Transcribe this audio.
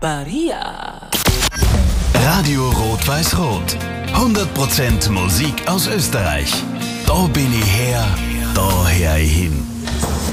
Maria. Radio Rot-Weiß-Rot. 100% Musik aus Österreich. Da bin ich her, da hör ich hin.